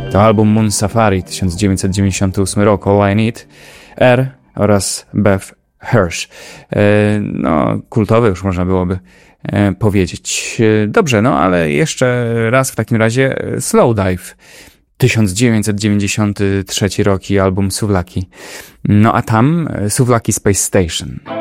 To album Moon Safari 1998 rok, All I Need, R oraz Beth Hirsch. No, kultowy już można byłoby powiedzieć. Dobrze, no ale jeszcze raz w takim razie Slowdive. 1993 rok i album Souvlaki. No a tam Souvlaki Space Station.